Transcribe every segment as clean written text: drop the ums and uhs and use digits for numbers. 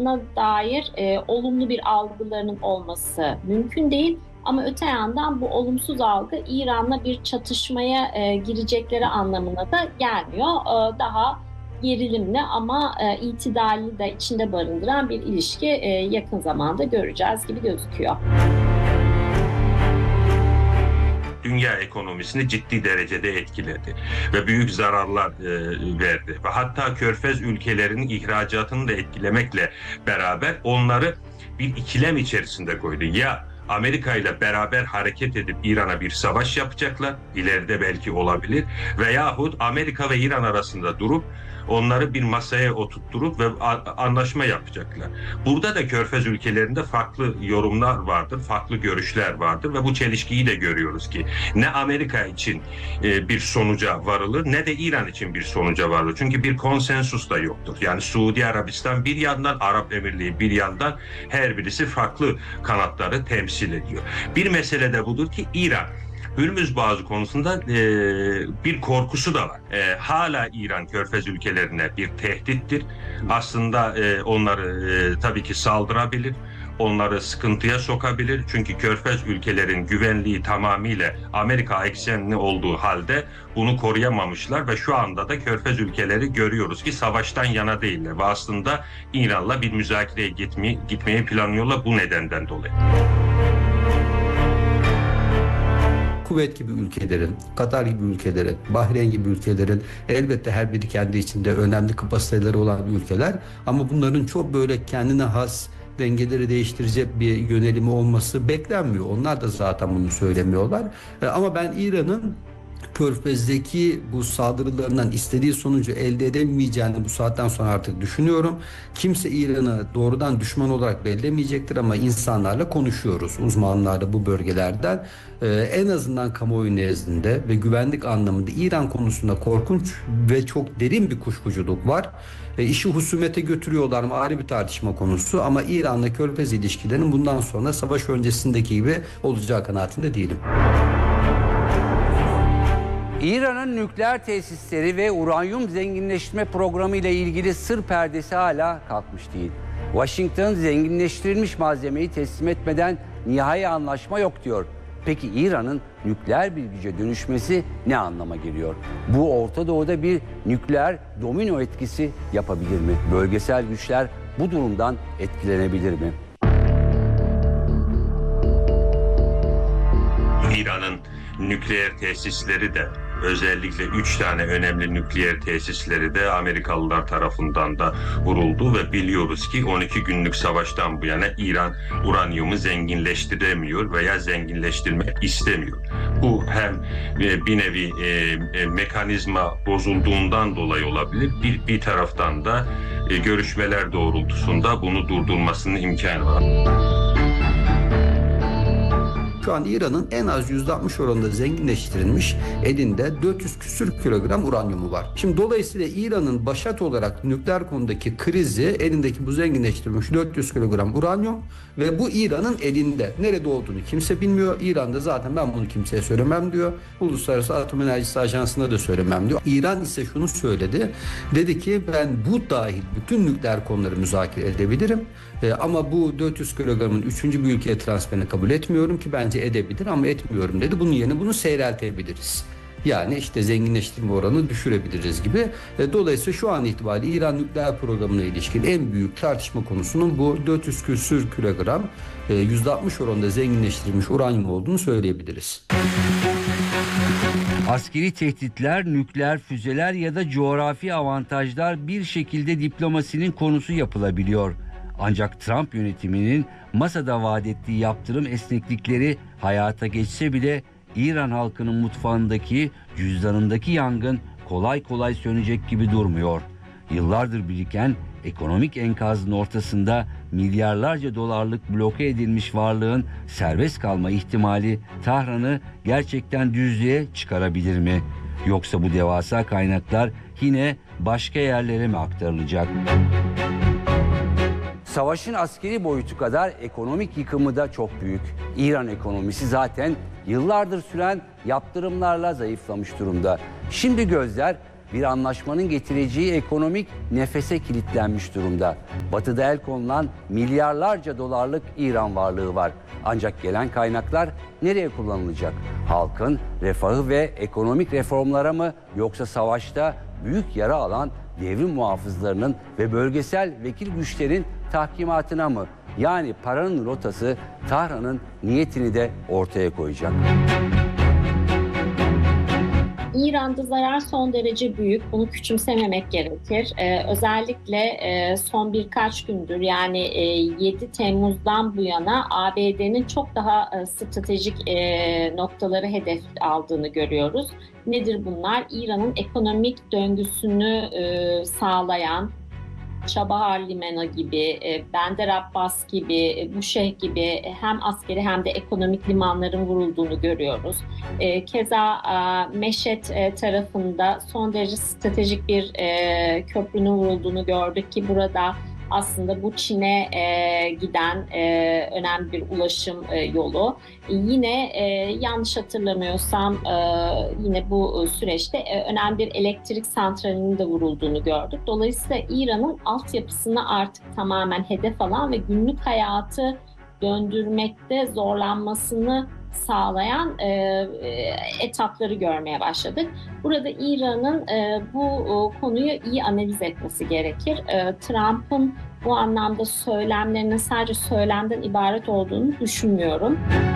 dair olumlu bir algılarının olması mümkün değil. Ama öte yandan bu olumsuz algı İran'la bir çatışmaya girecekleri anlamına da gelmiyor. Daha gerilimli ama itidalli de içinde barındıran bir ilişki yakın zamanda göreceğiz gibi gözüküyor. Dünya ekonomisini ciddi derecede etkiledi ve büyük zararlar verdi. Ve hatta Körfez ülkelerinin ihracatını da etkilemekle beraber onları bir ikilem içerisinde koydu. Ya Amerika ile beraber hareket edip İran'a bir savaş yapacaklar, ileride belki olabilir, veyahut Amerika ve İran arasında durup onları bir masaya oturtturup ve anlaşma yapacaklar. Burada da Körfez ülkelerinde farklı yorumlar vardır, farklı görüşler vardır ve bu çelişkiyi de görüyoruz ki ne Amerika için bir sonuca varılır ne de İran için bir sonuca varılır. Çünkü bir konsensus da yoktur. Yani Suudi Arabistan bir yandan, Arap Emirliği bir yandan, her birisi farklı kanatları temsil ediyor. Bir mesele de budur ki İran Hürmüz Boğazı konusunda bir korkusu da var. Hala İran Körfez ülkelerine bir tehdittir. Aslında onları tabii ki saldırabilir. Onları sıkıntıya sokabilir. Çünkü Körfez ülkelerin güvenliği tamamıyla Amerika eksenli olduğu halde bunu koruyamamışlar ve şu anda da Körfez ülkeleri görüyoruz ki savaştan yana değiller ve aslında İran'la bir müzakereye gitmeyi planlıyorlar bu nedenden dolayı. Kuveyt gibi ülkelerin, Katar gibi ülkelerin, Bahreyn gibi ülkelerin elbette her biri kendi içinde önemli kapasiteleri olan ülkeler ama bunların çok böyle kendine has dengeleri değiştirecek bir yönelimi olması beklenmiyor. Onlar da zaten bunu söylemiyorlar. Ama ben İran'ın Körfez'deki bu saldırılarından istediği sonucu elde edemeyeceğini bu saatten sonra artık düşünüyorum. Kimse İran'ı doğrudan düşman olarak belirlemeyecektir ama insanlarla konuşuyoruz. Uzmanlarla bu bölgelerden. En azından kamuoyu nezdinde ve güvenlik anlamında İran konusunda korkunç ve çok derin bir kuşkuculuk var. İşi husumete götürüyorlar mı ayrı bir tartışma konusu ama İran'la Körfez ilişkilerinin bundan sonra savaş öncesindeki gibi olacağı kanaatinde değilim. İran'ın nükleer tesisleri ve uranyum zenginleştirme programı ile ilgili sır perdesi hala kalkmış değil. Washington zenginleştirilmiş malzemeyi teslim etmeden nihai anlaşma yok diyor. Peki İran'ın nükleer bir güce dönüşmesi ne anlama geliyor? Bu Orta Doğu'da bir nükleer domino etkisi yapabilir mi? Bölgesel güçler bu durumdan etkilenebilir mi? İran'ın nükleer tesisleri de özellikle 3 tane önemli nükleer tesisleri de Amerikalılar tarafından da vuruldu ve biliyoruz ki 12 günlük savaştan bu yana İran uranyumu zenginleştiremiyor veya zenginleştirmek istemiyor. Bu hem bir nevi mekanizma bozulduğundan dolayı olabilir. Bir taraftan da görüşmeler doğrultusunda bunu durdurmasının imkanı var. Şu an İran'ın en az %60 oranında zenginleştirilmiş elinde 400 küsür kilogram uranyumu var. Şimdi dolayısıyla İran'ın başat olarak nükleer konudaki krizi elindeki bu zenginleştirilmiş 400 kilogram uranyum ve bu İran'ın elinde. Nerede olduğunu kimse bilmiyor. İran'da zaten ben bunu kimseye söylemem diyor. Uluslararası Atom Enerjisi Ajansı'na da söylemem diyor. İran ise şunu söyledi. Dedi ki ben bu dahil bütün nükleer konuları müzakere edebilirim. Ama bu 400 kilogramın 3. bir ülkeye transferini kabul etmiyorum ki bence edebilir ama etmiyorum dedi. Bunun yerine bunu seyreltebiliriz. Yani işte zenginleştirme oranını düşürebiliriz gibi. Dolayısıyla şu an itibariyle İran nükleer programına ilişkin en büyük tartışma konusunun bu 400 küsür kilogram %60 oranında zenginleştirilmiş uranyum olduğunu söyleyebiliriz. Askeri tehditler, nükleer füzeler ya da coğrafi avantajlar bir şekilde diplomasinin konusu yapılabiliyor. Ancak Trump yönetiminin masada vaat ettiği yaptırım esneklikleri hayata geçse bile İran halkının mutfağındaki, cüzdanındaki yangın kolay kolay sönecek gibi durmuyor. Yıllardır biriken ekonomik enkazın ortasında milyarlarca dolarlık bloke edilmiş varlığın serbest kalma ihtimali Tahran'ı gerçekten düzlüğe çıkarabilir mi? Yoksa bu devasa kaynaklar yine başka yerlere mi aktarılacak? Savaşın askeri boyutu kadar ekonomik yıkımı da çok büyük. İran ekonomisi zaten yıllardır süren yaptırımlarla zayıflamış durumda. Şimdi gözler bir anlaşmanın getireceği ekonomik nefese kilitlenmiş durumda. Batı'da el konulan milyarlarca dolarlık İran varlığı var. Ancak gelen kaynaklar nereye kullanılacak? Halkın refahı ve ekonomik reformlara mı, yoksa savaşta büyük yara alan devrim muhafızlarının ve bölgesel vekil güçlerin tahkimatına mı? Yani paranın rotası Tahran'ın niyetini de ortaya koyacak. İran'da zarar son derece büyük. Bunu küçümsememek gerekir. Özellikle son birkaç gündür, yani 7 Temmuz'dan bu yana ABD'nin çok daha stratejik noktaları hedef aldığını görüyoruz. Nedir bunlar? İran'ın ekonomik döngüsünü sağlayan Çabahar Limanı gibi, Bender Abbas gibi, Buşeh gibi hem askeri hem de ekonomik limanların vurulduğunu görüyoruz. Keza Meşet tarafında son derece stratejik bir köprünün vurulduğunu gördük ki burada aslında bu Çin'e giden önemli bir ulaşım yolu. Yine yanlış hatırlamıyorsam yine bu süreçte önemli bir elektrik santralinin de vurulduğunu gördük. Dolayısıyla İran'ın altyapısını artık tamamen hedef alan ve günlük hayatı döndürmekte zorlanmasını sağlayan etapları görmeye başladık. Burada İran'ın bu konuyu iyi analiz etmesi gerekir. Trump'ın bu anlamda söylemlerinin sadece söylemden ibaret olduğunu düşünmüyorum.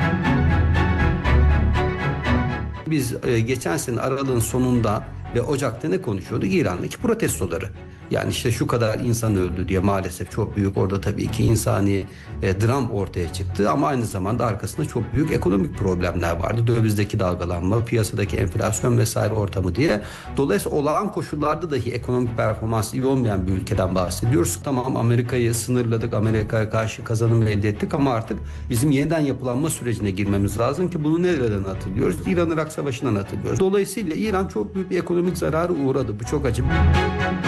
Biz geçen sene Aralık'ın sonunda ve Ocak'ta ne konuşuyorduk? İran'daki protestoları. Yani işte şu kadar insan öldü diye maalesef çok büyük, orada tabii ki insani dram ortaya çıktı ama aynı zamanda arkasında çok büyük ekonomik problemler vardı. Dövizdeki dalgalanma, piyasadaki enflasyon vesaire ortamı diye. Dolayısıyla olağan koşullarda dahi ekonomik performans iyi olmayan bir ülkeden bahsediyoruz. Tamam, Amerika'yı sınırladık, Amerika'ya karşı kazanım elde ettik ama artık bizim yeniden yapılanma sürecine girmemiz lazım ki bunu nereden hatırlıyoruz? İran-Irak Savaşı'ndan hatırlıyoruz. Dolayısıyla İran çok büyük bir ekonomik zararı uğradı. Bu çok acı.